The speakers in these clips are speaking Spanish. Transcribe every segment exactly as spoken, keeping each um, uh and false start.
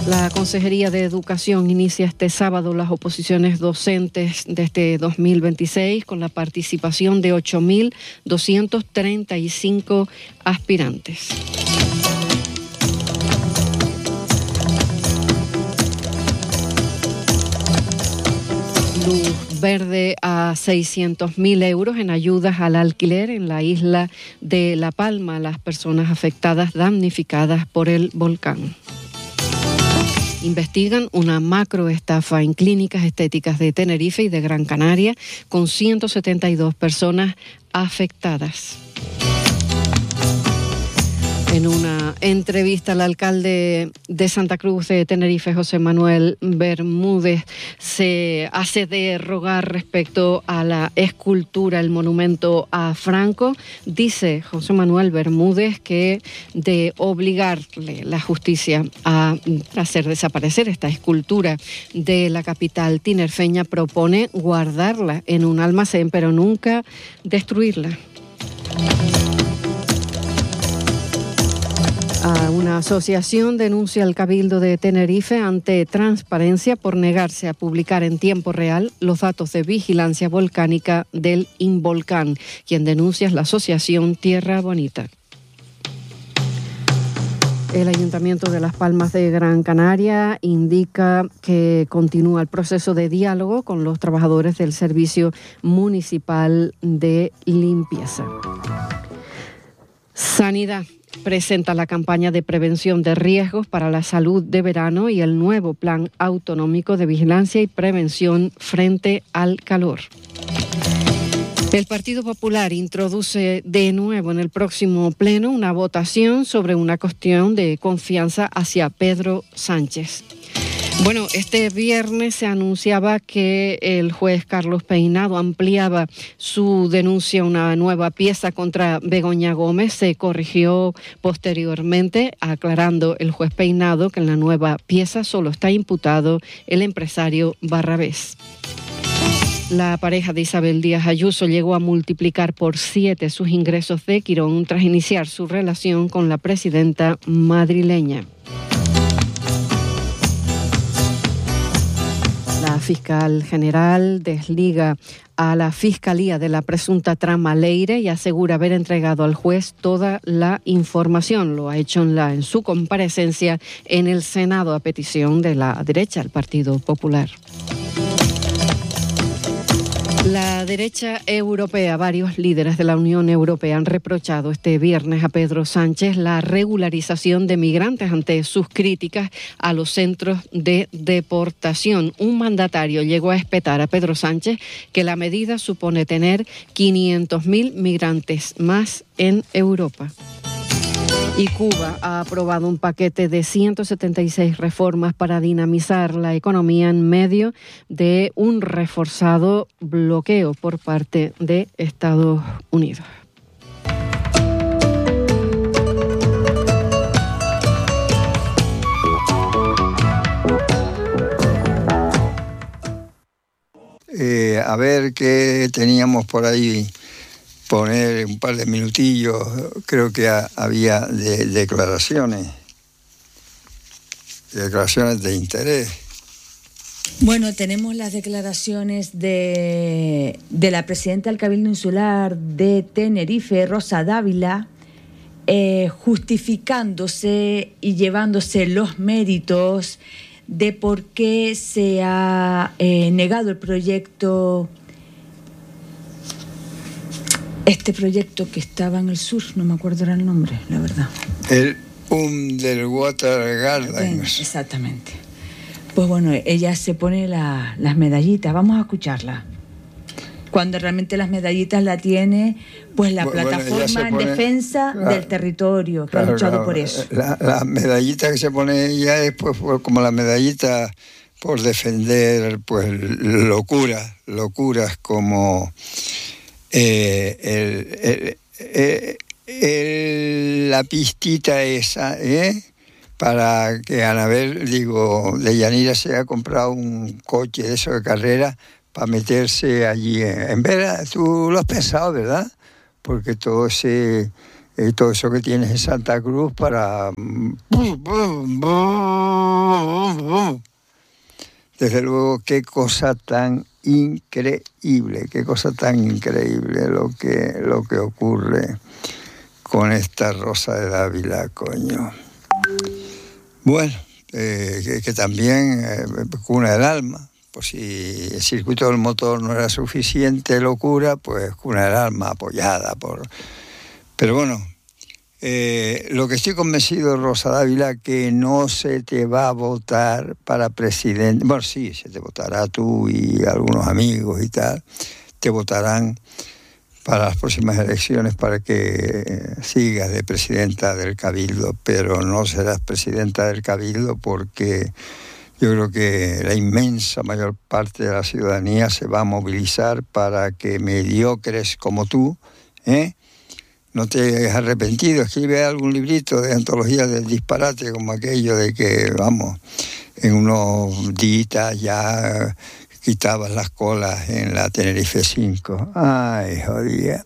La Consejería de Educación inicia este sábado las oposiciones docentes de este dos mil veintiséis con la participación de ocho mil doscientos treinta y cinco aspirantes. Luz verde a seiscientos mil euros en ayudas al alquiler en la isla de La Palma a las personas afectadas damnificadas por el volcán. Investigan una macroestafa en clínicas estéticas de Tenerife y de Gran Canaria con ciento setenta y dos personas afectadas. En una entrevista, el alcalde de Santa Cruz de Tenerife, José Manuel Bermúdez, se hace de rogar respecto a la escultura, el monumento a Franco. Dice José Manuel Bermúdez que de obligarle la justicia a hacer desaparecer esta escultura de la capital tinerfeña, propone guardarla en un almacén, pero nunca destruirla. A una asociación denuncia al Cabildo de Tenerife ante Transparencia por negarse a publicar en tiempo real los datos de vigilancia volcánica del Involcán. Quien denuncia es la asociación Tierra Bonita. El Ayuntamiento de Las Palmas de Gran Canaria indica que continúa el proceso de diálogo con los trabajadores del Servicio Municipal de Limpieza. Sanidad presenta la campaña de prevención de riesgos para la salud de verano y el nuevo plan autonómico de vigilancia y prevención frente al calor. El Partido Popular introduce de nuevo en el próximo pleno una votación sobre una cuestión de confianza hacia Pedro Sánchez. Bueno, este viernes se anunciaba que el juez Carlos Peinado ampliaba su denuncia a una nueva pieza contra Begoña Gómez. Se corrigió posteriormente, aclarando el juez Peinado que en la nueva pieza solo está imputado el empresario Barrabés. La pareja de Isabel Díaz Ayuso llegó a multiplicar por siete sus ingresos de Quirón tras iniciar su relación con la presidenta madrileña. La fiscal general desliga a la Fiscalía de la presunta trama Leire y asegura haber entregado al juez toda la información. Lo ha hecho en, la, en su comparecencia en el Senado a petición de la derecha, el Partido Popular. La derecha europea, varios líderes de la Unión Europea han reprochado este viernes a Pedro Sánchez la regularización de migrantes ante sus críticas a los centros de deportación. Un mandatario llegó a espetar a Pedro Sánchez que la medida supone tener quinientos mil migrantes más en Europa. Y Cuba ha aprobado un paquete de ciento setenta y seis reformas para dinamizar la economía en medio de un reforzado bloqueo por parte de Estados Unidos. Eh, a ver qué teníamos por ahí. Poner un par de minutillos, creo que ha, había de, declaraciones, declaraciones de interés. Bueno, tenemos las declaraciones de, de la presidenta del Cabildo Insular de Tenerife, Rosa Dávila, eh, justificándose y llevándose los méritos de por qué se ha eh, negado el proyecto. Este proyecto que estaba en el sur, no me acuerdo era el nombre, la verdad. El Um del Water Gardens. Exactamente. Pues bueno, ella se pone la, las medallitas, vamos a escucharla. Cuando realmente las medallitas la tiene, pues la bueno, plataforma pone, en defensa claro, del territorio, que claro, ha luchado claro, por eso. La, la medallita que se pone ella es pues, como la medallita por defender pues locuras, locuras como... Eh, el, el, el, el, la pistita esa, ¿eh? Para que Anabel, digo, de Yanira se ha comprado un coche de eso de carrera para meterse allí. En verdad, tú lo has pensado, ¿verdad? Porque todo ese, eh, todo eso que tienes en Santa Cruz para desde luego, qué cosa tan increíble, qué cosa tan increíble lo que, lo que ocurre con esta Rosa de Dávila, coño. Bueno, eh, que, que también eh, cuna del alma. Pues si el circuito del motor no era suficiente locura, pues cuna del alma apoyada por... Pero bueno, eh, lo que estoy convencido, Rosa Dávila, que no se te va a votar para presidente. Bueno, sí, se te votará tú y algunos amigos y tal. Te votarán para las próximas elecciones para que sigas de presidenta del Cabildo, pero no serás presidenta del Cabildo porque yo creo que la inmensa mayor parte de la ciudadanía se va a movilizar para que mediocres como tú, ¿eh? No te hayas arrepentido, escribe algún librito de antología del disparate como aquello de que, vamos, en unos días ya quitabas las colas en la Tenerife cinco. Ay, jodía.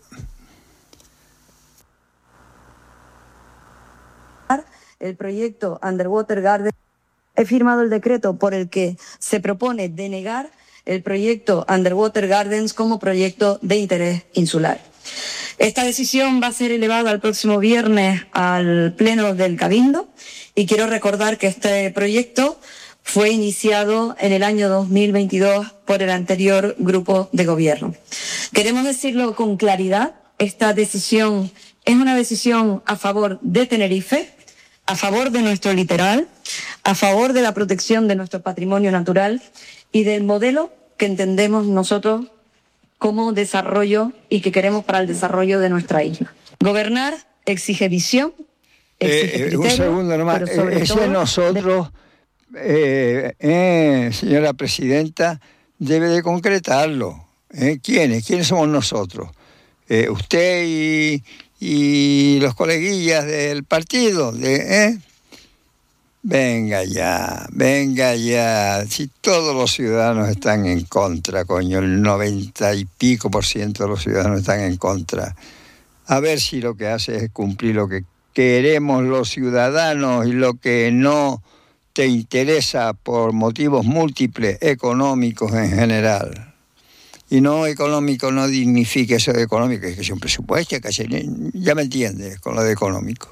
El proyecto Underwater Garden. He firmado el decreto por el que se propone denegar el proyecto Underwater Gardens como proyecto de interés insular. Esta decisión va a ser elevada el próximo viernes al Pleno del Cabildo y quiero recordar que este proyecto fue iniciado en el año dos mil veintidós por el anterior grupo de gobierno. Queremos decirlo con claridad, esta decisión es una decisión a favor de Tenerife, a favor de nuestro litoral, a favor de la protección de nuestro patrimonio natural y del modelo que entendemos nosotros como desarrollo y que queremos para el desarrollo de nuestra isla. Gobernar exige visión, exige eh, criterio, un segundo nomás, pero sobre ese todo nosotros, eh, eh, señora presidenta, debe de concretarlo. ¿Eh? ¿Quiénes? ¿Quiénes somos nosotros? Eh, usted y, y los coleguillas del partido, de, ¿eh? Venga ya, venga ya. Si todos los ciudadanos están en contra, coño, el noventa y pico por ciento de los ciudadanos están en contra. A ver si lo que hace es cumplir lo que queremos los ciudadanos y lo que no te interesa por motivos múltiples, económicos en general. Y no económico no dignifica eso de económico, es que es un presupuesto, que ya me entiendes con lo de económico.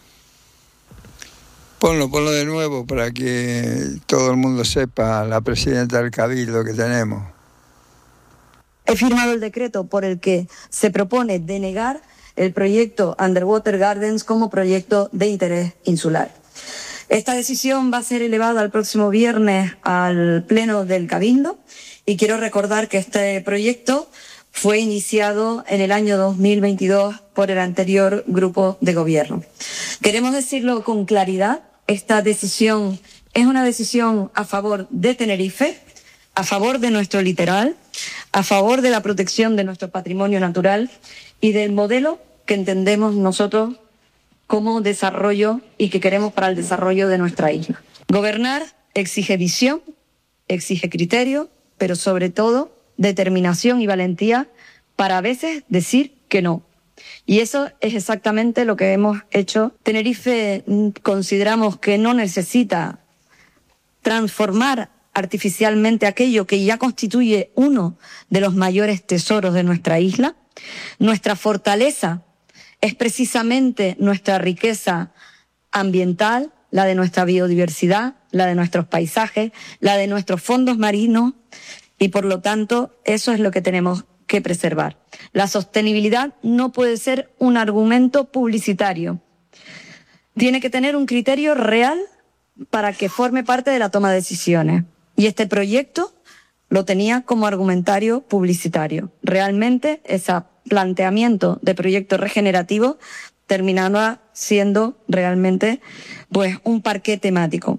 Ponlo, ponlo de nuevo para que todo el mundo sepa la presidenta del Cabildo que tenemos. He firmado el decreto por el que se propone denegar el proyecto Underwater Gardens como proyecto de interés insular. Esta decisión va a ser elevada el próximo viernes al Pleno del Cabildo y quiero recordar que este proyecto fue iniciado en el año dos mil veintidós por el anterior grupo de gobierno. Queremos decirlo con claridad, esta decisión es una decisión a favor de Tenerife, a favor de nuestro litoral, a favor de la protección de nuestro patrimonio natural y del modelo que entendemos nosotros como desarrollo y que queremos para el desarrollo de nuestra isla. Gobernar exige visión, exige criterio, pero sobre todo determinación y valentía para a veces decir que no. Y eso es exactamente lo que hemos hecho. Tenerife consideramos que no necesita transformar artificialmente aquello que ya constituye uno de los mayores tesoros de nuestra isla. Nuestra fortaleza es precisamente nuestra riqueza ambiental, la de nuestra biodiversidad, la de nuestros paisajes, la de nuestros fondos marinos y por lo tanto eso es lo que tenemos que preservar. La sostenibilidad no puede ser un argumento publicitario. Tiene que tener un criterio real para que forme parte de la toma de decisiones. Y este proyecto lo tenía como argumentario publicitario. Realmente ese planteamiento de proyecto regenerativo terminaba siendo realmente pues un parqué temático.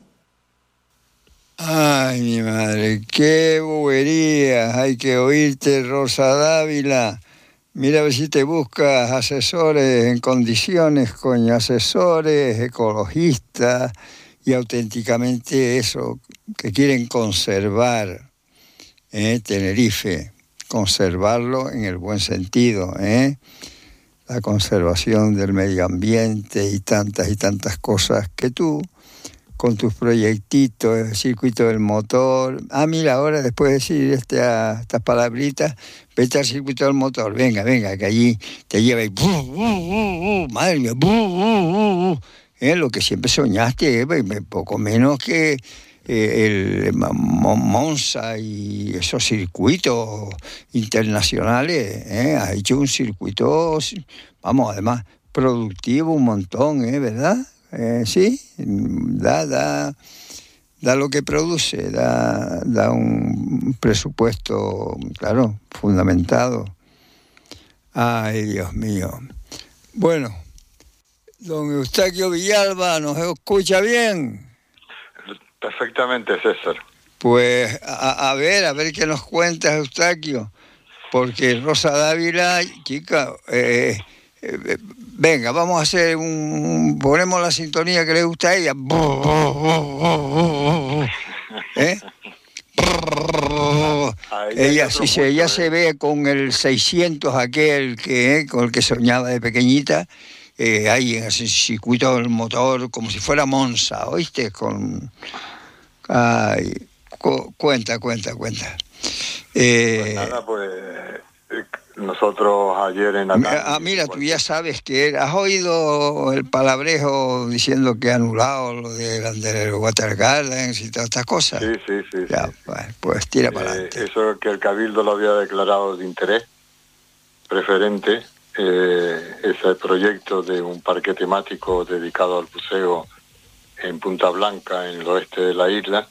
Ay, mi madre, qué boberías, hay que oírte, Rosa Dávila. Mira a ver si te buscas asesores en condiciones, coño, asesores ecologistas y auténticamente eso, que quieren conservar eh, Tenerife, conservarlo en el buen sentido, eh, la conservación del medio ambiente y tantas y tantas cosas que tú con tus proyectitos, el circuito del motor. Ah, mira, ahora después de decir esta, estas palabritas, vete al circuito del motor, venga, venga, que allí te lleva y... ¡buf, buf, buf, madre mía! ¡Buf, buf, buf! ¿Eh? Lo que siempre soñaste, ¿eh? Poco menos que eh, el Monza y esos circuitos internacionales, ¿eh? Ha hecho un circuito, vamos, además, productivo un montón, ¿eh? ¿Verdad? Eh, sí, da, da, da lo que produce, da, da un presupuesto, claro, fundamentado. Ay, Dios mío. Bueno, don Eustaquio Villalba, ¿nos escucha bien? Perfectamente, César. Pues a, a ver, a ver qué nos cuentas, Eustaquio, porque Rosa Dávila, chica, eh, eh, venga, vamos a hacer un... ponemos la sintonía que le gusta a ella. ¿Eh? Ella, sí, se, ella se ve con el seiscientos aquel que, eh, con el que soñaba de pequeñita, eh, ahí en ese circuito del motor, como si fuera Monza, ¿oíste? Con... Ay, cu- cuenta, cuenta, cuenta. Eh, pues nada, pues... Nosotros ayer en la tarde... Ah, mira, tú ya sabes que... ¿Has oído el palabrejo diciendo que ha anulado lo de Underwater Gardens y todas estas cosas? Sí, sí, sí. Ya, sí. Bueno, pues tira para eh, adelante. Eso que el Cabildo lo había declarado de interés preferente, eh, ese proyecto de un parque temático dedicado al buceo en Punta Blanca, en el oeste de la isla.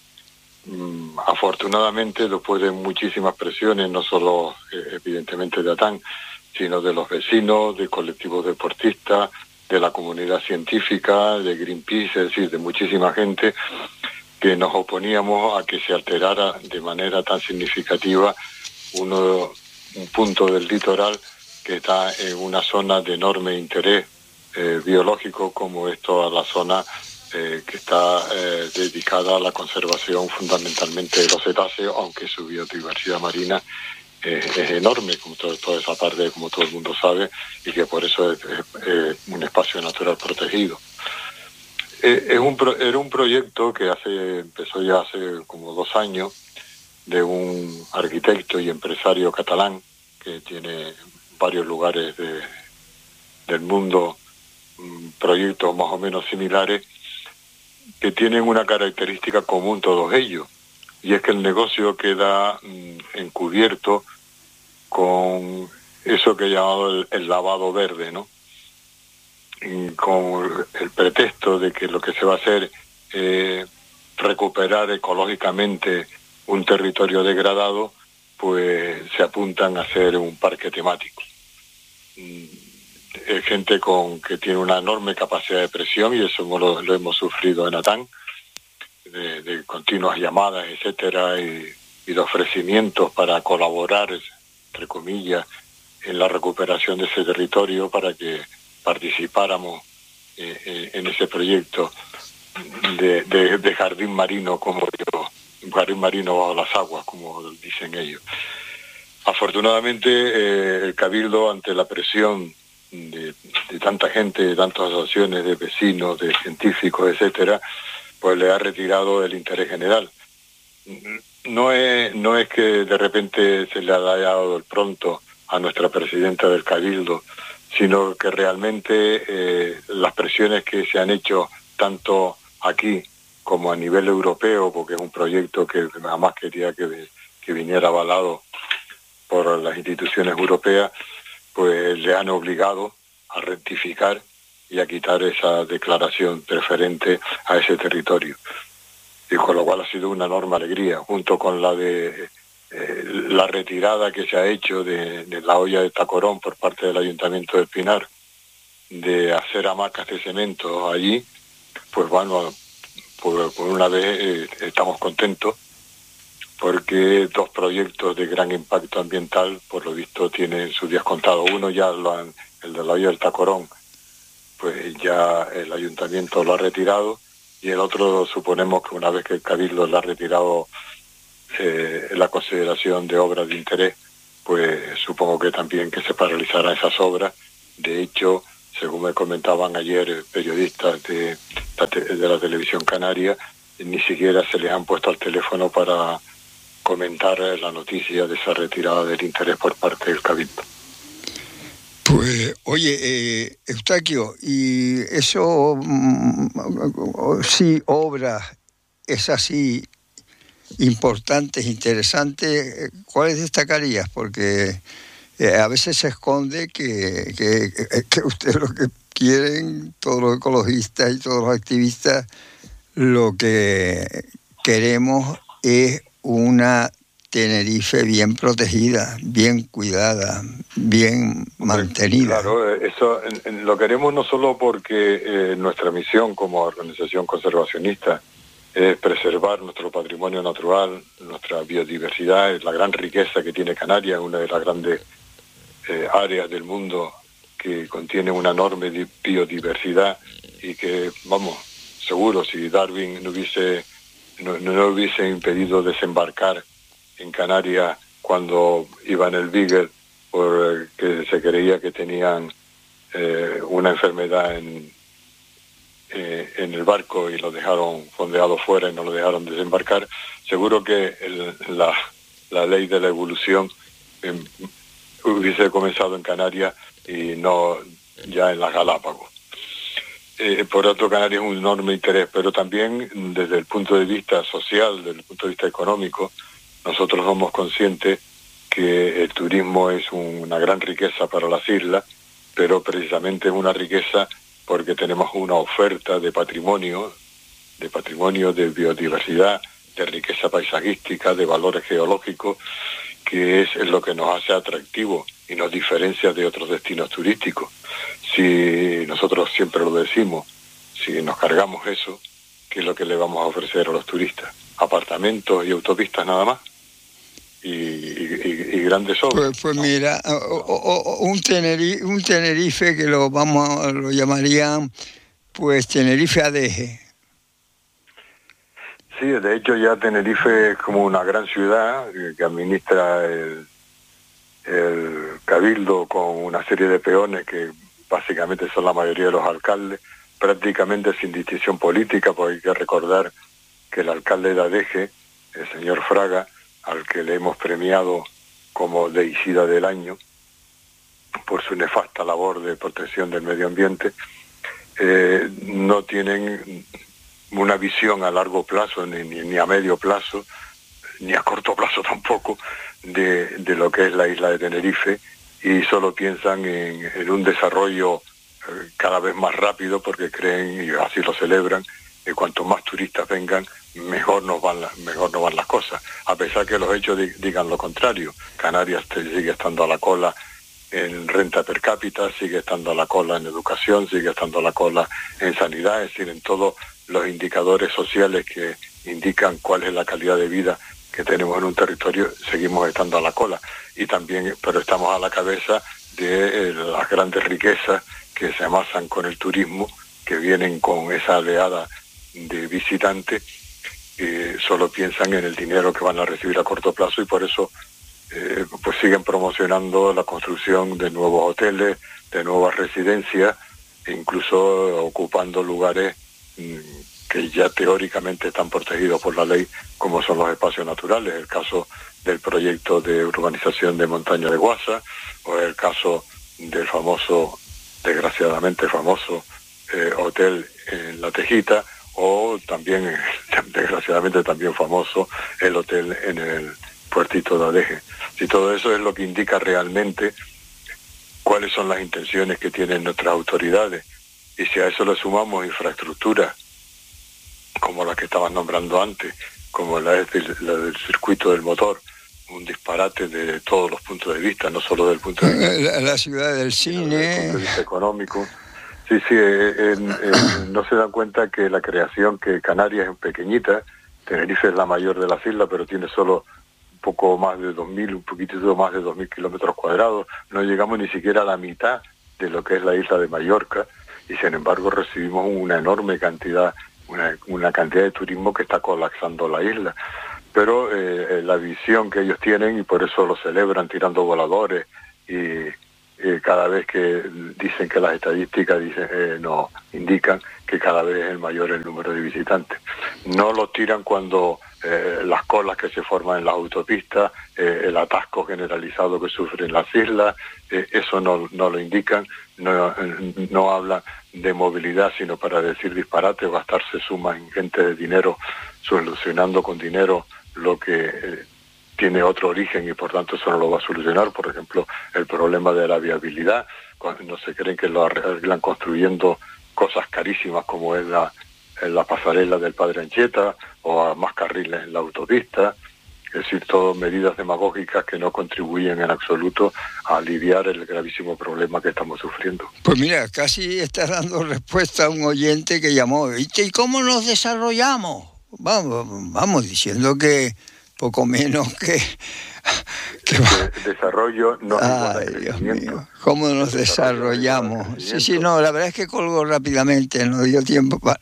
Mm, afortunadamente, después de muchísimas presiones, no solo eh, evidentemente de ATAN, sino de los vecinos, de colectivos deportistas, de la comunidad científica, de Greenpeace, es decir, de muchísima gente, que nos oponíamos a que se alterara de manera tan significativa uno, un punto del litoral que está en una zona de enorme interés eh, biológico, como es toda la zona Eh, que está eh, dedicada a la conservación fundamentalmente de los cetáceos, aunque su biodiversidad marina eh, es enorme, como todo, toda esa parte, como todo el mundo sabe, y que por eso es, es, es un espacio natural protegido. Eh, es un pro, era un proyecto que hace empezó ya hace como dos años, de un arquitecto y empresario catalán que tiene varios lugares de, del mundo, um, proyectos más o menos similares, que tienen una característica común todos ellos, y es que el negocio queda mm, encubierto con eso que he llamado el, el lavado verde, ¿no? Y con el pretexto de que lo que se va a hacer es eh, recuperar ecológicamente un territorio degradado, pues se apuntan a hacer un parque temático. Mm, es gente con que tiene una enorme capacidad de presión, y eso lo, lo hemos sufrido en ATAN, de, de continuas llamadas, etcétera, y, y de ofrecimientos para colaborar, entre comillas, en la recuperación de ese territorio para que participáramos eh, eh, en ese proyecto de, de, de jardín marino, como yo, un jardín marino bajo las aguas, como dicen ellos. Afortunadamente, eh, el Cabildo, ante la presión De, de tanta gente, de tantas asociaciones, de vecinos, de científicos, etcétera, pues le ha retirado el interés general. No es, no es que de repente se le haya dado el pronto a nuestra presidenta del Cabildo, sino que realmente eh, las presiones que se han hecho tanto aquí como a nivel europeo, porque es un proyecto que además quería que, que viniera avalado por las instituciones europeas, pues le han obligado a rectificar y a quitar esa declaración preferente a ese territorio. Y con lo cual ha sido una enorme alegría, junto con la de eh, la retirada que se ha hecho de, de la olla de Tacorón por parte del Ayuntamiento de Pinar, de hacer hamacas de cemento allí, pues bueno, por, por una vez eh, estamos contentos, porque dos proyectos de gran impacto ambiental, por lo visto, tienen sus días contados. Uno ya lo han, el de la olla del Tacorón, pues ya el ayuntamiento lo ha retirado, y el otro suponemos que una vez que el Cabildo lo ha retirado eh, la consideración de obras de interés, pues supongo que también que se paralizarán esas obras. De hecho, según me comentaban ayer periodistas de, de la televisión canaria, ni siquiera se les han puesto al teléfono para comentar la noticia de esa retirada del interés por parte del Cabildo. Pues, oye, eh, Eustaquio, y eso, mm, sí, obras, es así, importantes, interesantes, ¿cuáles destacarías? Porque eh, a veces se esconde que, que, que ustedes lo que quieren, todos los ecologistas y todos los activistas, lo que queremos es una Tenerife bien protegida, bien cuidada, bien mantenida. Claro, eso en, en, lo queremos no solo porque eh, nuestra misión como organización conservacionista es preservar nuestro patrimonio natural, nuestra biodiversidad, la gran riqueza que tiene Canarias, una de las grandes eh, áreas del mundo que contiene una enorme biodiversidad y que, vamos, seguro, si Darwin no hubiese, no, no hubiese impedido desembarcar en Canarias cuando iba en el Beagle, porque se creía que tenían eh, una enfermedad en, eh, en el barco y lo dejaron fondeado fuera y no lo dejaron desembarcar, seguro que el, la, la ley de la evolución eh, hubiese comenzado en Canarias y no ya en las Galápagos. Eh, por otro, Canarias es un enorme interés, pero también desde el punto de vista social, desde el punto de vista económico, nosotros somos conscientes que el turismo es una gran riqueza para las islas, pero precisamente es una riqueza porque tenemos una oferta de patrimonio, de patrimonio, de biodiversidad, de riqueza paisajística, de valores geológicos, que es lo que nos hace atractivos y nos diferencia de otros destinos turísticos. Si nosotros siempre lo decimos, si nos cargamos eso, ¿qué es lo que le vamos a ofrecer a los turistas? Apartamentos y autopistas nada más. Y, y, y grandes obras. Pues, pues mira, o, o, un, Tenerife, un Tenerife que lo vamos a, lo llamarían pues Tenerife Adeje. Sí, de hecho ya Tenerife es como una gran ciudad que administra el, el Cabildo con una serie de peones que básicamente son la mayoría de los alcaldes, prácticamente sin distinción política, porque hay que recordar que el alcalde de Adeje, el señor Fraga, al que le hemos premiado como deicida del año por su nefasta labor de protección del medio ambiente, eh, no tienen una visión a largo plazo, ni, ni, ni a medio plazo, ni a corto plazo tampoco, de, de lo que es la isla de Tenerife, y solo piensan en, en un desarrollo eh, cada vez más rápido, porque creen, y así lo celebran, que cuanto más turistas vengan, mejor nos van la, mejor nos van las cosas, a pesar que los hechos di, digan lo contrario. Canarias te, sigue estando a la cola en renta per cápita, sigue estando a la cola en educación, sigue estando a la cola en sanidad, es decir, en todos los indicadores sociales que indican cuál es la calidad de vida que tenemos en un territorio, seguimos estando a la cola. Y también, pero estamos a la cabeza de eh, las grandes riquezas que se amasan con el turismo, que vienen con esa oleada de visitantes, eh, solo piensan en el dinero que van a recibir a corto plazo, y por eso eh, pues siguen promocionando la construcción de nuevos hoteles, de nuevas residencias, e incluso ocupando lugares mmm, que ya teóricamente están protegidos por la ley, como son los espacios naturales, el caso del proyecto de urbanización de Montaña de Guasa, o el caso del famoso, desgraciadamente famoso, eh, hotel en La Tejita, o también, desgraciadamente también famoso, el hotel en el puertito de Adeje. Y todo eso es lo que indica realmente cuáles son las intenciones que tienen nuestras autoridades. Y si a eso le sumamos infraestructuras, como la que estabas nombrando antes, como la, del, la del circuito del motor, un disparate de todos los puntos de vista, no solo del punto de vista... La, la ciudad del cine... Desde el punto de vista económico. Sí, sí, eh, eh, eh, no se dan cuenta que la creación, que Canarias es pequeñita, Tenerife es la mayor de las islas, pero tiene solo un poco más de dos mil, un poquitito más de dos mil kilómetros cuadrados, no llegamos ni siquiera a la mitad de lo que es la isla de Mallorca, y sin embargo recibimos una enorme cantidad, una, una cantidad de turismo que está colapsando la isla. Pero eh, la visión que ellos tienen, y por eso lo celebran tirando voladores y, eh, cada vez que dicen que las estadísticas dicen, eh, nos indican que cada vez es mayor el número de visitantes. No lo tiran cuando eh, las colas que se forman en las autopistas, eh, el atasco generalizado que sufren las islas, eh, eso no, no lo indican, no, no hablan de movilidad, sino para decir disparate o gastarse sumas ingentes de dinero, solucionando con dinero lo que eh, tiene otro origen y por tanto eso no lo va a solucionar. Por ejemplo, el problema de la viabilidad, no se creen que lo arreglan construyendo cosas carísimas como es la, la pasarela del Padre Anchieta o a más carriles en la autopista. Es decir, todo medidas demagógicas que no contribuyen en absoluto a aliviar el gravísimo problema que estamos sufriendo. Pues mira, casi estás dando respuesta a un oyente que llamó, ¿viste? ¿Y cómo nos desarrollamos? Vamos, vamos diciendo que poco menos que... que el desarrollo no es igual a Dios mío, ¿cómo nos desarrollamos? Sí, sí, no, la verdad es que colgo rápidamente, no dio tiempo para...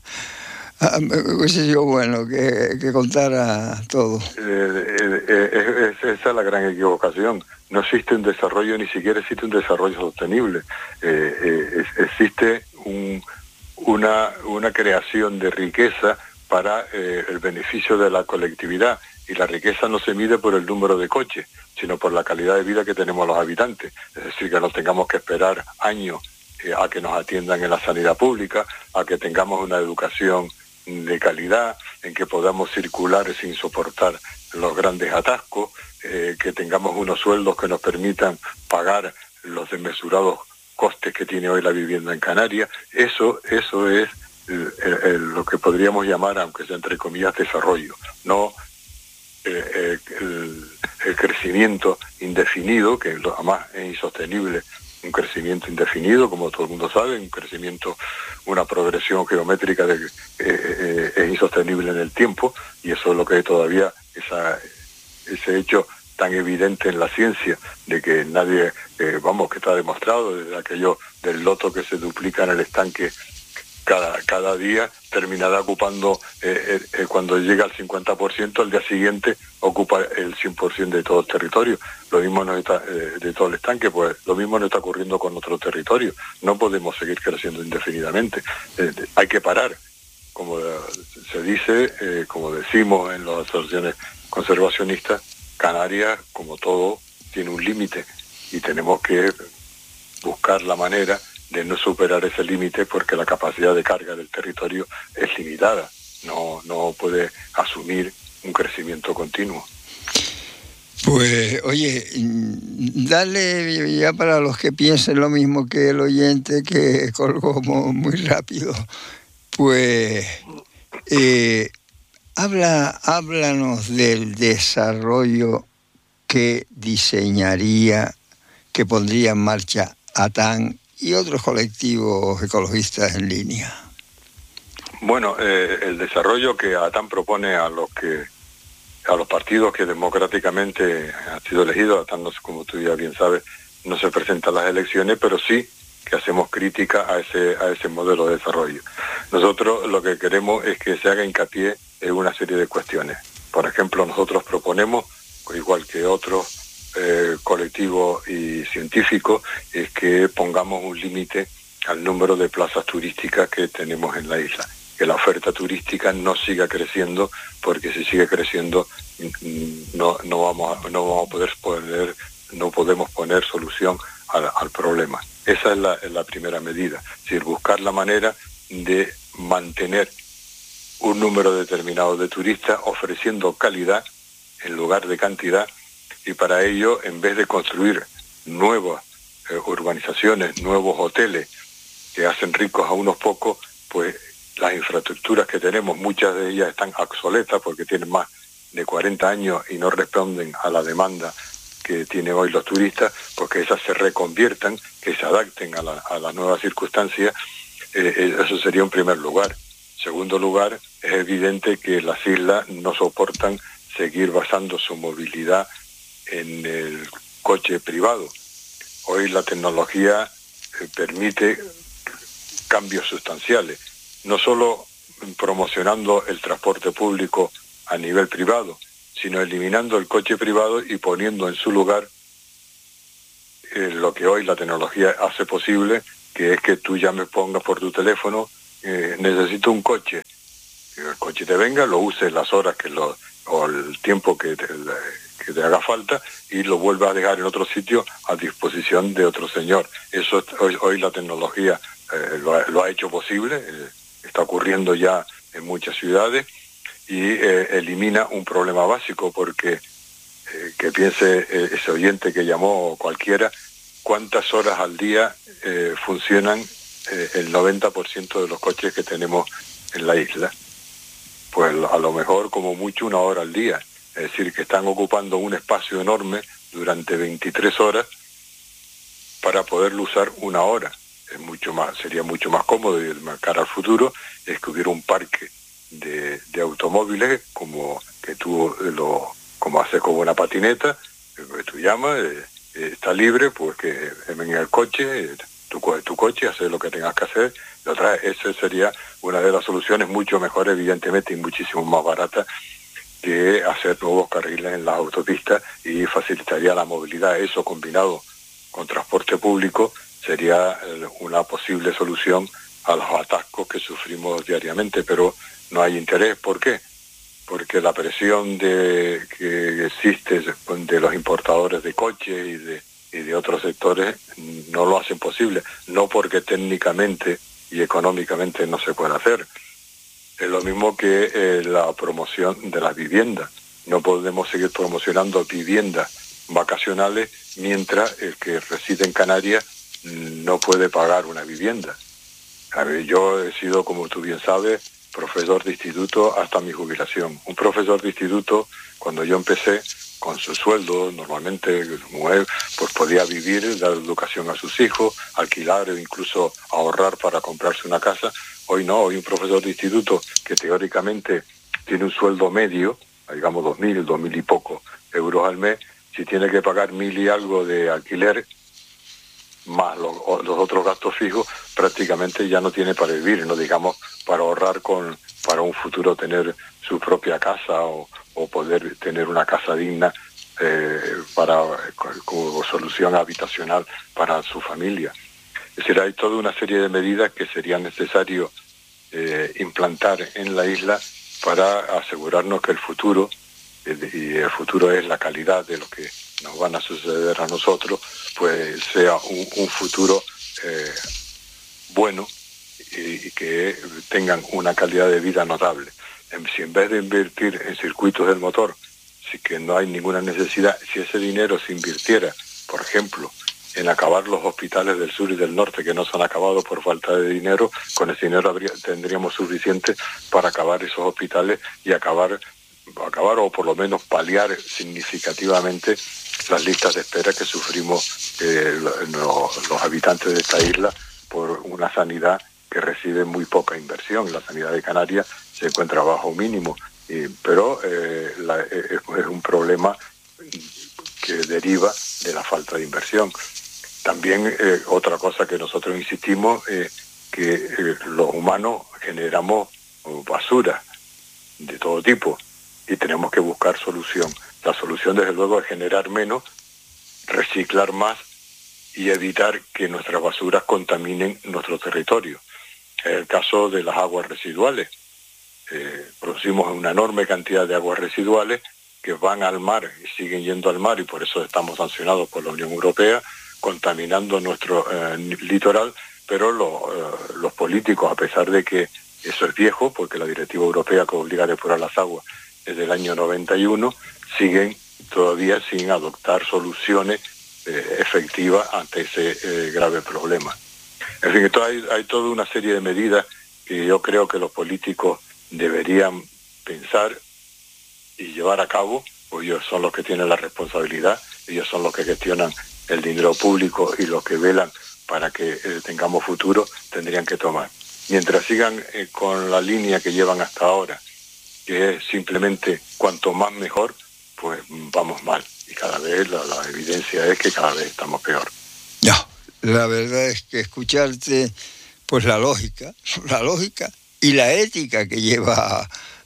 Hubiese sido bueno que, que contara todo. Eh, eh, eh, es, esa es la gran equivocación. No existe un desarrollo, ni siquiera existe un desarrollo sostenible. Eh, eh, es, existe un, una, una creación de riqueza para eh, el beneficio de la colectividad. Y la riqueza no se mide por el número de coches, sino por la calidad de vida que tenemos los habitantes. Es decir, que no tengamos que esperar años eh, a que nos atiendan en la sanidad pública, a que tengamos una educación de calidad, en que podamos circular sin soportar los grandes atascos, eh, que tengamos unos sueldos que nos permitan pagar los desmesurados costes que tiene hoy la vivienda en Canarias. Eso, eso es el, el, el, lo que podríamos llamar, aunque sea entre comillas, desarrollo, no eh, eh, el, el crecimiento indefinido, que además es insostenible. Un crecimiento indefinido, como todo el mundo sabe, un crecimiento, una progresión geométrica de, eh, eh, es insostenible en el tiempo, y eso es lo que todavía, esa, ese hecho tan evidente en la ciencia, de que nadie, eh, vamos, que está demostrado desde aquello del loto que se duplica en el estanque cada, cada día, terminará ocupando, eh, eh, cuando llega al cincuenta por ciento, al día siguiente ocupa el cien por ciento de todo el territorio. Lo mismo no está, eh, de todo el estanque, pues lo mismo no está ocurriendo con otro territorio. No podemos seguir creciendo indefinidamente. Eh, hay que parar. Como se dice, eh, como decimos en las asociaciones conservacionistas, Canarias, como todo, tiene un límite y tenemos que buscar la manera de no superar ese límite, porque la capacidad de carga del territorio es limitada. No, no puede asumir un crecimiento continuo. Pues, oye, dale ya para los que piensen lo mismo que el oyente, que colgó muy rápido, pues eh, habla, háblanos del desarrollo que diseñaría, que pondría en marcha ATAN y otros colectivos ecologistas en línea. Bueno, eh, el desarrollo que ATAN propone a los que a los partidos que democráticamente han sido elegidos, ATAN, no, como tú ya bien sabes, no se presenta a las elecciones, pero sí que hacemos crítica a ese a ese modelo de desarrollo. Nosotros lo que queremos es que se haga hincapié en una serie de cuestiones. Por ejemplo, nosotros proponemos, igual que otros eh, colectivos y científicos, es que pongamos un límite al número de plazas turísticas que tenemos en la isla, que la oferta turística no siga creciendo, porque si sigue creciendo no no vamos a, no vamos a poder poner no podemos poner solución al, al problema. Esa es la, es la primera medida, es decir, buscar la manera de mantener un número determinado de turistas ofreciendo calidad en lugar de cantidad, y para ello, en vez de construir nuevas eh, urbanizaciones, nuevos hoteles que hacen ricos a unos pocos, pues las infraestructuras que tenemos, muchas de ellas están obsoletas porque tienen más de cuarenta años y no responden a la demanda que tienen hoy los turistas, porque esas se reconviertan, que se adapten a la, a la nueva circunstancia. Eh, eso sería un primer lugar. Segundo lugar, es evidente que las islas no soportan seguir basando su movilidad en el coche privado. Hoy la tecnología eh, permite cambios sustanciales, no solo promocionando el transporte público a nivel privado, sino eliminando el coche privado y poniendo en su lugar eh, lo que hoy la tecnología hace posible, que es que tú ya me pongas por tu teléfono, eh, necesito un coche, que el coche te venga, lo uses las horas que lo, o el tiempo que te, que te haga falta y lo vuelvas a dejar en otro sitio a disposición de otro señor. Eso hoy, hoy la tecnología eh, lo, ha, lo ha hecho posible, eh, está ocurriendo ya en muchas ciudades y eh, elimina un problema básico, porque eh, que piense eh, ese oyente que llamó o cualquiera, cuántas horas al día eh, funcionan eh, el noventa por ciento de los coches que tenemos en la isla. Pues a lo mejor como mucho una hora al día. Es decir, que están ocupando un espacio enorme durante veintitrés horas para poderlo usar una hora. Es mucho más, sería mucho más cómodo, y de cara al futuro es que hubiera un parque de, de automóviles como que tú lo, como haces con una patineta, que tú llamas, eh, eh, está libre, pues que venga el coche, eh, tú coges tu coche, haces lo que tengas que hacer, y otra vez, esa sería una de las soluciones, mucho mejor evidentemente y muchísimo más barata que hacer nuevos carriles en las autopistas, y facilitaría la movilidad. Eso combinado con transporte público sería una posible solución a los atascos que sufrimos diariamente, pero no hay interés. ¿Por qué? Porque la presión de, que existe de los importadores de coches y de, y de otros sectores no lo hacen posible, no porque técnicamente y económicamente no se puede hacer. Es lo mismo que eh, la promoción de las viviendas. No podemos seguir promocionando viviendas vacacionales mientras el que reside en Canarias no puede pagar una vivienda. A ver, yo he sido, como tú bien sabes, profesor de instituto hasta mi jubilación. Un profesor de instituto, cuando yo empecé, con su sueldo, normalmente, pues podía vivir, dar educación a sus hijos, alquilar e incluso ahorrar para comprarse una casa. Hoy no, hoy un profesor de instituto que teóricamente tiene un sueldo medio, digamos dos mil, dos mil y poco euros al mes, si tiene que pagar mil y algo de alquiler, más los, los otros gastos fijos, prácticamente ya no tiene para vivir, no digamos para ahorrar con para un futuro tener su propia casa o, o poder tener una casa digna eh, para como solución habitacional para su familia. Es decir, hay toda una serie de medidas que sería necesario eh, implantar en la isla para asegurarnos que el futuro, eh, y el futuro es la calidad de lo que nos van a suceder a nosotros, pues sea un, un futuro eh, bueno y, y que tengan una calidad de vida notable. En, si en vez de invertir en circuitos del motor, si que no hay ninguna necesidad, si ese dinero se invirtiera, por ejemplo, en acabar los hospitales del sur y del norte que no se han acabado por falta de dinero, con ese dinero habría, tendríamos suficiente para acabar esos hospitales y acabar, acabar o por lo menos paliar significativamente las listas de espera que sufrimos eh, los, los habitantes de esta isla por una sanidad que recibe muy poca inversión. La sanidad de Canarias se encuentra bajo mínimo, y, pero eh, la, es, es un problema que deriva de la falta de inversión. También eh, otra cosa que nosotros insistimos es eh, que eh, los humanos generamos basura de todo tipo y tenemos que buscar solución. La solución, desde luego, es generar menos, reciclar más y evitar que nuestras basuras contaminen nuestro territorio. Es el caso de las aguas residuales. Eh, producimos una enorme cantidad de aguas residuales que van al mar y siguen yendo al mar, y por eso estamos sancionados por la Unión Europea, contaminando nuestro eh, litoral, pero lo, eh, los políticos, a pesar de que eso es viejo, porque la directiva europea que obliga a depurar las aguas es del año noventa y uno, siguen todavía sin adoptar soluciones eh, efectivas ante ese eh, grave problema. En fin, entonces hay, hay toda una serie de medidas que yo creo que los políticos deberían pensar y llevar a cabo, pues ellos son los que tienen la responsabilidad, ellos son los que gestionan el dinero público y los que velan para que eh, tengamos futuro, tendrían que tomar. Mientras sigan eh, con la línea que llevan hasta ahora, que es simplemente cuanto más mejor, pues vamos mal. Y cada vez la, la evidencia es que cada vez estamos peor. No, la verdad es que escucharte, pues la lógica, la lógica y la ética que lleva a,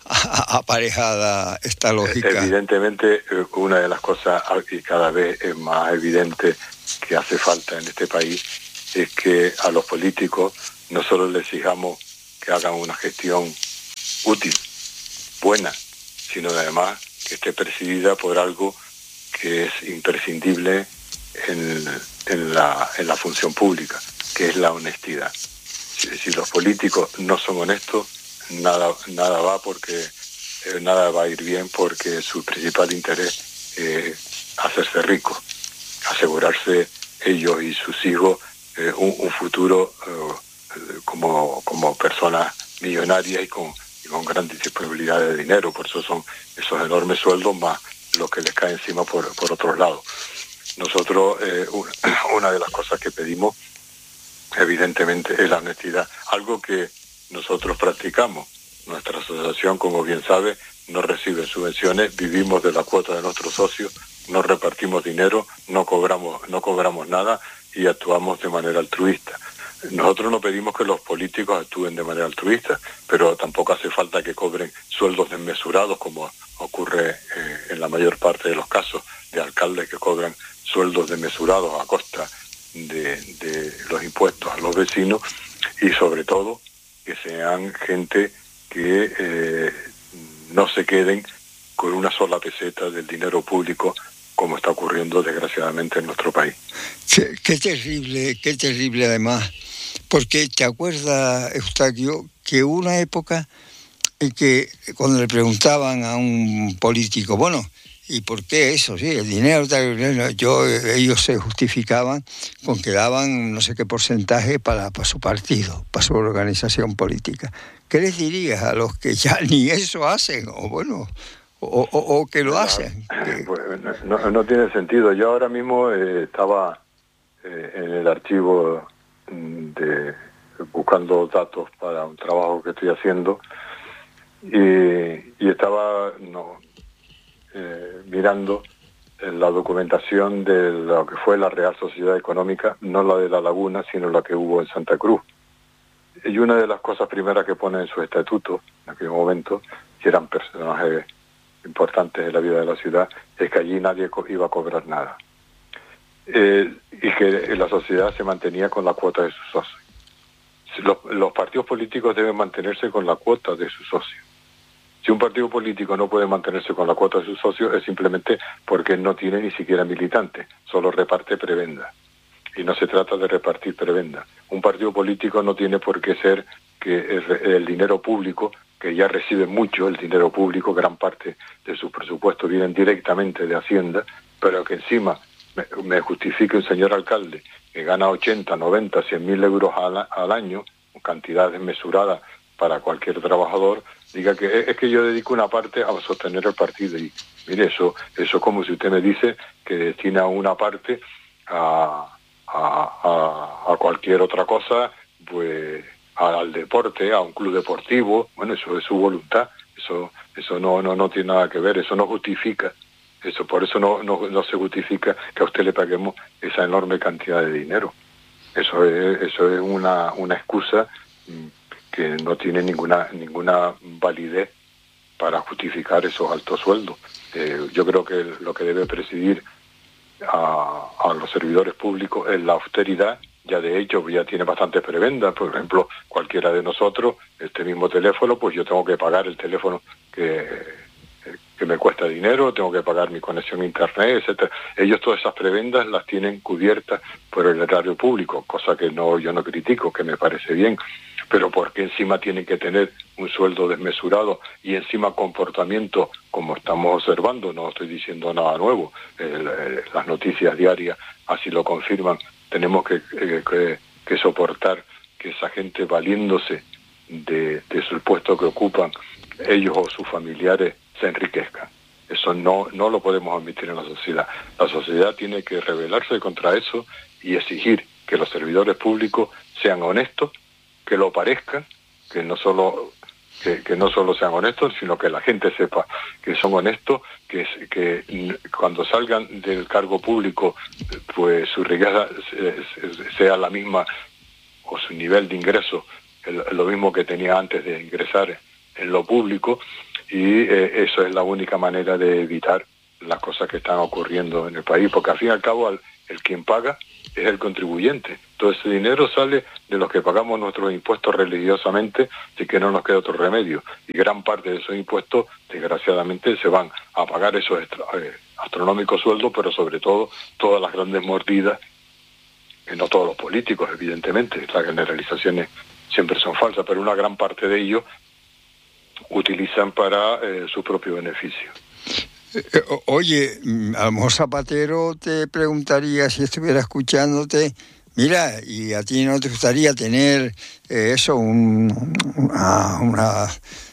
aparejada esta lógica. Evidentemente, una de las cosas que cada vez es más evidente que hace falta en este país es que a los políticos no solo les exijamos que hagan una gestión útil, buena, sino además que esté presidida por algo que es imprescindible en, en, la, en la función pública, que es la honestidad. Si, si los políticos no son honestos, nada, nada va porque eh, nada va a ir bien, porque su principal interés es hacerse rico, asegurarse ellos y sus hijos eh, un, un futuro eh, como, como personas millonarias y con, y con gran disponibilidad de dinero. Por eso son esos enormes sueldos más lo que les cae encima por, por otros lados. Nosotros, eh, una de las cosas que pedimos, evidentemente, es la honestidad, algo que nosotros practicamos. Nuestra asociación, como bien sabe, no recibe subvenciones, vivimos de la cuota de nuestros socios, no repartimos dinero, no cobramos, no cobramos nada y actuamos de manera altruista. Nosotros no pedimos que los políticos actúen de manera altruista, pero tampoco hace falta que cobren sueldos desmesurados, como ocurre eh, en la mayor parte de los casos de alcaldes que cobran sueldos desmesurados a costa de, de los impuestos a los vecinos, y sobre todo que sean gente que eh, no se queden con una sola peseta del dinero público, como está ocurriendo desgraciadamente en nuestro país. Qué, qué terrible, qué terrible además, porque te acuerdas, Eustaquio, que hubo una época en que cuando le preguntaban a un político, bueno, ¿y por qué eso? Sí, el dinero, tal, yo, ellos se justificaban con que daban no sé qué porcentaje para, para su partido, para su organización política. ¿Qué les dirías a los que ya ni eso hacen? O bueno, o, o, o que lo hacen. Pues, no, no tiene sentido. Yo ahora mismo eh, estaba eh, en el archivo de buscando datos para un trabajo que estoy haciendo y, y estaba no, eh, mirando la documentación de lo que fue la Real Sociedad Económica, no la de La Laguna, sino la que hubo en Santa Cruz. Y una de las cosas primeras que pone en su estatuto, en aquel momento, que eran personajes importantes de la vida de la ciudad, es que allí nadie iba a cobrar nada. Eh, y que la sociedad se mantenía con la cuota de sus socios. Los, los partidos políticos deben mantenerse con la cuota de sus socios. Si un partido político no puede mantenerse con la cuota de sus socios, es simplemente porque no tiene ni siquiera militantes, solo reparte prebenda. Y no se trata de repartir prebenda. Un partido político no tiene por qué ser que el, el dinero público, que ya recibe mucho el dinero público, gran parte de sus presupuestos vienen directamente de Hacienda, pero que encima me, me justifique un señor alcalde que gana ochenta, noventa, cien mil euros al, al año, cantidad desmesurada para cualquier trabajador, diga que es que yo dedico una parte a sostener el partido. Y mire, eso eso es como si usted me dice que destina una parte a, a, a, a cualquier otra cosa, pues al deporte, a un club deportivo. Bueno, eso es su voluntad, eso eso no no no tiene nada que ver, eso no justifica, eso por eso no no, no se justifica que a usted le paguemos esa enorme cantidad de dinero. Eso es eso es una una excusa que no tiene ninguna ninguna validez para justificar esos altos sueldos. Eh, yo creo que lo que debe presidir a, a los servidores públicos es la austeridad. Ya de hecho ya tiene bastantes prebendas. Por ejemplo, cualquiera de nosotros, este mismo teléfono, pues yo tengo que pagar el teléfono que, que me cuesta dinero, tengo que pagar mi conexión a internet, etcétera. Ellos todas esas prebendas las tienen cubiertas por el erario público, cosa que no yo no critico, que me parece bien. Pero porque encima tienen que tener un sueldo desmesurado y encima comportamiento como estamos observando, no estoy diciendo nada nuevo, el, el, las noticias diarias así lo confirman. Tenemos que, que, que soportar que esa gente, valiéndose de, de su puesto que ocupan, ellos o sus familiares se enriquezcan. Eso no, no lo podemos admitir en la sociedad. La sociedad tiene que rebelarse contra eso y exigir que los servidores públicos sean honestos, que lo parezcan, que no solo que, que no solo sean honestos, sino que la gente sepa que son honestos, que, que cuando salgan del cargo público, pues su riqueza sea la misma, o su nivel de ingreso lo mismo que tenía antes de ingresar en lo público, y eh, eso es la única manera de evitar las cosas que están ocurriendo en el país, porque al fin y al cabo al, el quien paga es el contribuyente. Todo ese dinero sale de los que pagamos nuestros impuestos religiosamente, así que no nos queda otro remedio. Y gran parte de esos impuestos, desgraciadamente, se van a pagar esos extra, eh, astronómicos sueldos, pero sobre todo todas las grandes mordidas, que no todos los políticos, evidentemente, las generalizaciones siempre son falsas, pero una gran parte de ellos utilizan para eh, su propio beneficio. Oye, a lo mejor Zapatero te preguntaría, si estuviera escuchándote, mira, ¿y a ti no te gustaría tener eh, eso, un, una, una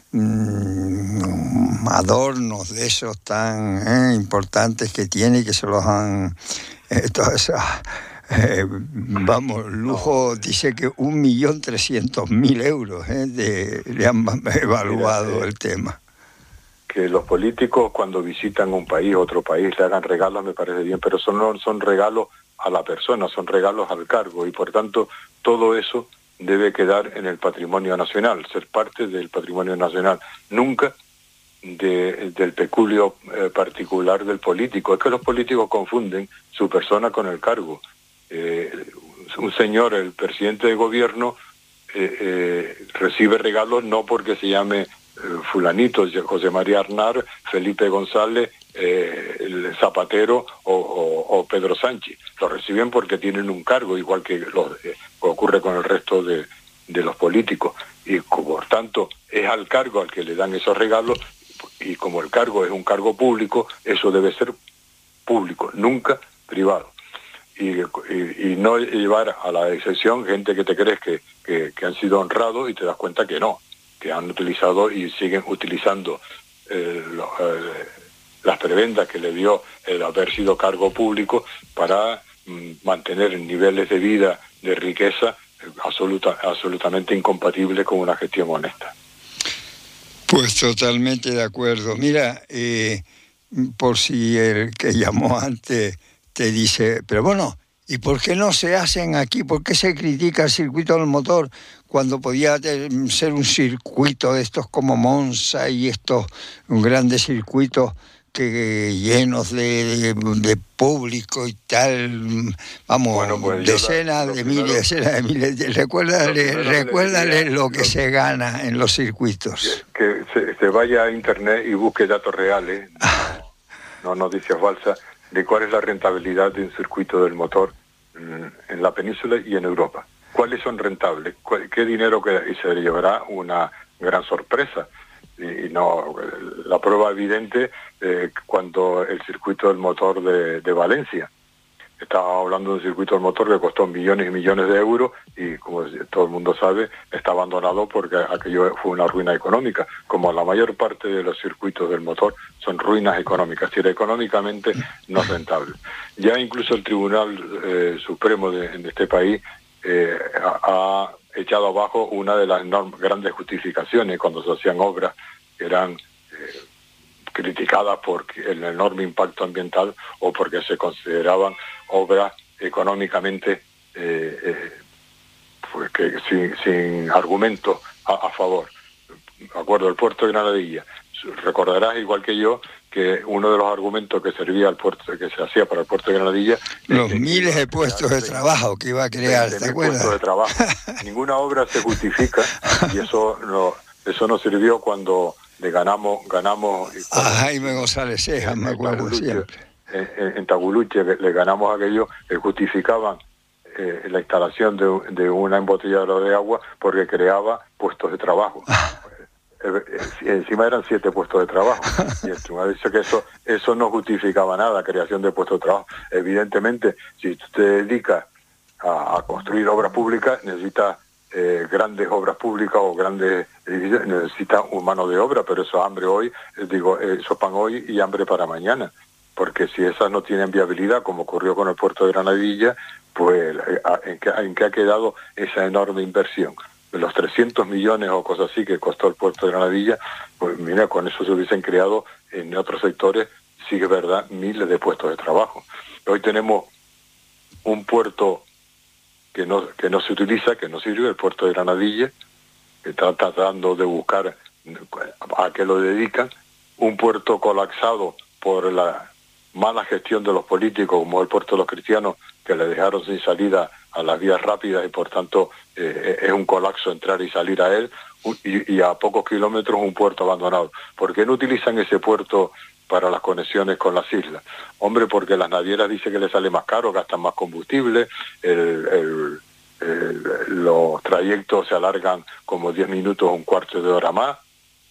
um, adornos de esos tan eh, importantes que tiene y que se los han... Eh, todas esas, eh, vamos, lujo, dice que un millón trescientos mil euros eh, de, le han evaluado Mira, eh, el tema. Que los políticos cuando visitan un país, otro país, le hagan regalos me parece bien, pero son, no son regalos a la persona, son regalos al cargo, y por tanto todo eso debe quedar en el patrimonio nacional, ser parte del patrimonio nacional, nunca de, del peculio eh, particular del político. Es que los políticos confunden su persona con el cargo. Eh, un señor, el presidente de gobierno, eh, eh, recibe regalos no porque se llame fulanito, José María Aznar, Felipe González, eh, el Zapatero o, o, o Pedro Sánchez. Lo reciben porque tienen un cargo, igual que lo eh, ocurre con el resto de, de los políticos. Y por tanto es al cargo al que le dan esos regalos, y como el cargo es un cargo público, eso debe ser público, nunca privado. Y, y, y no llevar a la excepción gente que te crees que, que, que han sido honrados y te das cuenta que no, que han utilizado y siguen utilizando eh, lo, eh, las prebendas que le dio el haber sido cargo público para mm, mantener niveles de vida, de riqueza, eh, absoluta, absolutamente incompatibles con una gestión honesta. Pues totalmente de acuerdo. Mira, eh, por si el que llamó antes te dice, pero bueno, ¿y por qué no se hacen aquí? ¿Por qué se critica el circuito del motor cuando podía ser un circuito de estos como Monza y estos grandes circuitos que llenos de, de, de público y tal? Vamos, bueno, pues decenas la, de miles, primero, decenas de miles. Recuérdale, lo, recuérdale diría, lo que lo, se gana en los circuitos. Que se, se vaya a internet y busque datos reales, no noticias falsas, de cuál es la rentabilidad de un circuito del motor en la península y en Europa. ¿Cuáles son rentables? ¿Qué dinero queda? Y se llevará una gran sorpresa. Y no, la prueba evidente eh, cuando el circuito del motor de, de Valencia. Estaba hablando de un circuito del motor que costó millones y millones de euros y, como todo el mundo sabe, está abandonado porque aquello fue una ruina económica. Como la mayor parte de los circuitos del motor son ruinas económicas, es decir, económicamente no rentables. Ya incluso el Tribunal eh, Supremo de, de este país eh, ha, ha echado abajo una de las enormes, grandes justificaciones cuando se hacían obras que eran eh, criticadas por el enorme impacto ambiental o porque se consideraban obras económicamente eh, eh, pues que sin, sin argumento a, a favor. De acuerdo, el puerto de Granadilla. Recordarás igual que yo que uno de los argumentos que servía al puerto, que se hacía para el puerto de Granadilla, los miles de puestos de trabajo que iba a crear, ¿te acuerdas? Puestos de trabajo. Ninguna obra se justifica y eso no, eso no sirvió cuando le ganamos, ganamos a Jaime González Cejas, me acuerdo siempre. En, en, en Tabuluche le ganamos aquello que justificaban eh, la instalación de, de una embotelladora de agua porque creaba puestos de trabajo. Encima eran siete puestos de trabajo y el tribunal dice que eso eso no justificaba nada, creación de puestos de trabajo. Evidentemente, si tú te dedicas a, a construir obras públicas, necesitas eh, grandes obras públicas o grandes edificios, necesitas un mano de obra, pero eso hambre hoy, digo, eso pan hoy y hambre para mañana, porque si esas no tienen viabilidad, como ocurrió con el puerto de Granadilla, pues ¿en qué, en qué ha quedado esa enorme inversión? De los trescientos millones o cosas así que costó el puerto de Granadilla, pues mira, con eso se hubiesen creado en otros sectores, sí que es verdad, miles de puestos de trabajo. Hoy tenemos un puerto que no que no se utiliza, que no sirve, el puerto de Granadilla, que está tratando de buscar a qué lo dedican, un puerto colapsado por la mala gestión de los políticos, como el puerto de los Cristianos, que le dejaron sin salida a las vías rápidas y por tanto eh, es un colapso entrar y salir a él, y, y a pocos kilómetros un puerto abandonado. ¿Por qué no utilizan ese puerto para las conexiones con las islas? Hombre, porque las navieras dicen que les sale más caro, gastan más combustible, el, el, el, los trayectos se alargan como diez minutos o un cuarto de hora más.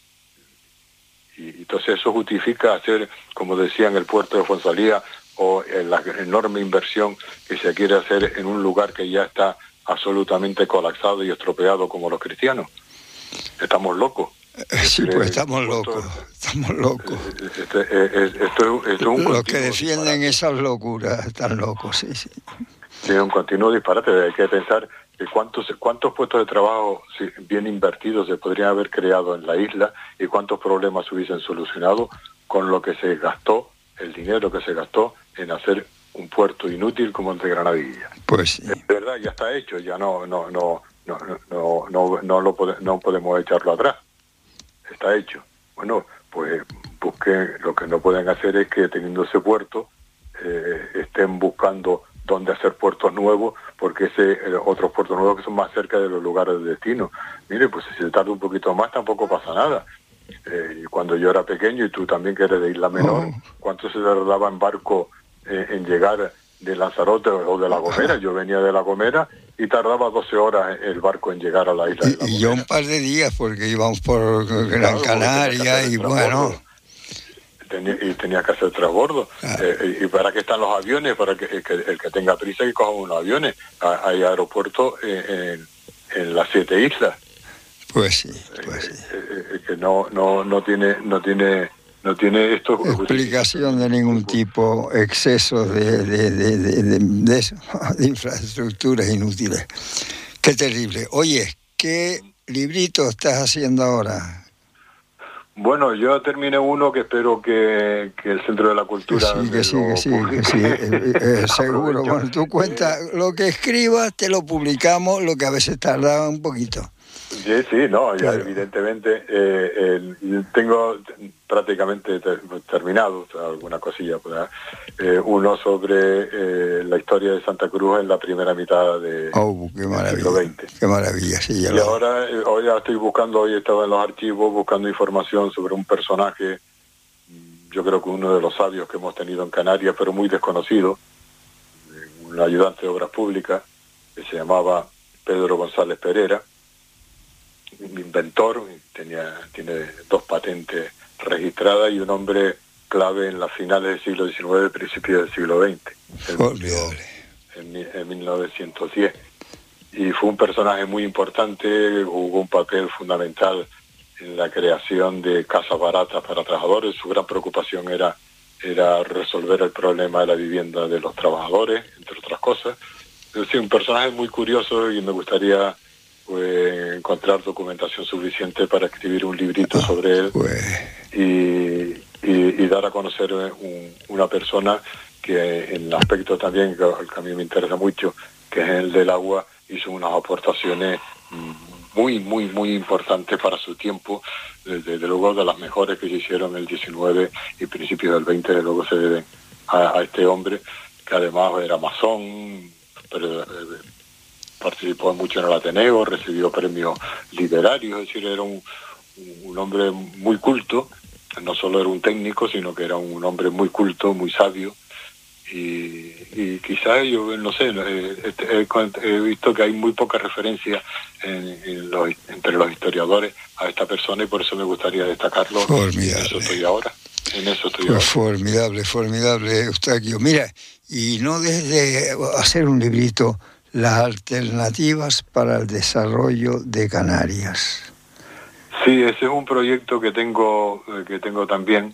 Y entonces eso justifica hacer, como decía, en el puerto de Fonsalía, o en la enorme inversión que se quiere hacer en un lugar que ya está absolutamente colapsado y estropeado como los Cristianos. Estamos locos. Sí, pues estamos locos, estamos locos. Esto, esto, esto, esto es un Los que defienden esas locuras están locos, sí, sí. Sí, es un continuo disparate. Hay que pensar que cuántos cuántos puestos de trabajo bien invertidos se podrían haber creado en la isla y cuántos problemas se hubiesen solucionado con lo que se gastó, el dinero que se gastó en hacer un puerto inútil como el de Granadilla. Pues sí. Es verdad, ya está hecho, ya no no no no no no no lo pode, no podemos echarlo atrás. Está hecho. Bueno, pues busquen, lo que no pueden hacer es que teniendo ese puerto eh, estén buscando dónde hacer puertos nuevos, porque ese eh, otros puertos nuevos que son más cerca de los lugares de destino. Mire, pues si se tarda un poquito más tampoco pasa nada. Eh, y cuando yo era pequeño, y tú también que eres de Isla Menor, oh. ¿cuánto se tardaba en barco eh, en llegar de Lanzarote o de La Gomera? Yo venía de La Gomera y tardaba doce horas el barco en llegar a la isla de La Gomera. Y yo un par de días, porque íbamos por Gran claro, Canaria y bueno... Tenía, y tenía que hacer transbordo. Ah. Eh, y para qué están los aviones, para que, que el que tenga prisa que coja unos aviones. Hay aeropuertos en, en las siete islas. Pues sí, pues sí. Eh, eh, que no, no, no tiene, no tiene, no tiene esto explicación de ningún tipo, excesos de, de, de, de, de, de eso, de infraestructuras inútiles. Qué terrible. Oye, ¿qué librito estás haciendo ahora? Bueno, yo terminé uno que espero que, que el Centro de la Cultura... Que sí, que sí, que sí, que sí, eh, eh, seguro. Bueno, tú cuenta, lo que escribas te lo publicamos, lo que a veces tarda un poquito. Sí, sí, no, ya claro. Evidentemente eh, eh, tengo prácticamente ter, terminado alguna cosilla, eh, uno sobre eh, la historia de Santa Cruz en la primera mitad de, oh, qué maravilla, del siglo veinte. Qué maravilla, sí. Ya y lo... ahora eh, hoy ya estoy buscando, hoy he estado en los archivos buscando información sobre un personaje, yo creo que uno de los sabios que hemos tenido en Canarias, pero muy desconocido, un ayudante de obras públicas que se llamaba Pedro González Pereira, inventor, tenía tiene dos patentes registradas y un hombre clave en las finales del siglo diecinueve y principios del siglo veinte. En, en mil novecientos diez. Y fue un personaje muy importante, jugó un papel fundamental en la creación de casas baratas para trabajadores. Su gran preocupación era, era resolver el problema de la vivienda de los trabajadores, entre otras cosas. Es decir, un personaje muy curioso y me gustaría pues, encontrar documentación suficiente para escribir un librito sobre él y, y, y dar a conocer un, una persona que en el aspecto también que a mí me interesa mucho, que es el del agua, hizo unas aportaciones muy, muy, muy importantes para su tiempo, desde, desde luego de las mejores que se hicieron en el diecinueve y principios del veinte, de luego se deben a, a este hombre, que además era masón, pero, eh, participó mucho en el Ateneo, recibió premios literarios, es decir, era un, un hombre muy culto, no solo era un técnico, sino que era un hombre muy culto, muy sabio, y, y quizás yo, no sé, he, he, he visto que hay muy poca referencia en, en los, entre los historiadores a esta persona y por eso me gustaría destacarlo. Formidable. En eso estoy ahora. En eso estoy pues ahora. Formidable, formidable, Eustaquio. Mira, y no desde hacer un librito, las alternativas para el desarrollo de Canarias. Sí, ese es un proyecto que tengo que tengo también,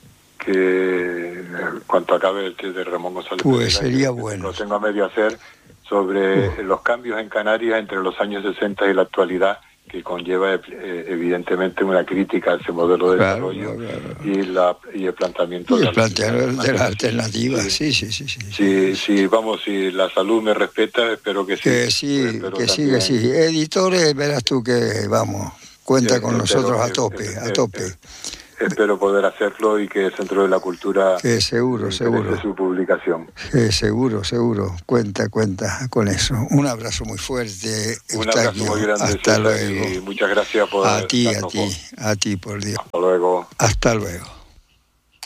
que cuanto acabe el de Ramón González pues Pereira, sería que, bueno. Lo tengo a medio hacer sobre uh. los cambios en Canarias entre los años sesenta y la actualidad, que conlleva eh, evidentemente una crítica a ese modelo de claro, desarrollo claro. y la y el planteamiento y el de, planteamiento de las alternativas, sí, sí, sí, sí. Sí, sí, vamos, si la salud me respeta, espero que sí. Que sí, pero que también... sí, que sí. Editores, verás tú que, vamos, cuenta eh, con espero, nosotros a eh, tope, eh, a eh, tope. eh, Espero poder hacerlo y que el Centro de la Cultura Que seguro, seguro. su publicación. Que seguro, seguro. Cuenta, cuenta con eso. Un abrazo muy fuerte, Un Eustaquio. abrazo muy grande, Hasta César, luego. y muchas gracias por A ti, a darnos ti, voz. a ti, por Dios. Hasta luego. Hasta luego.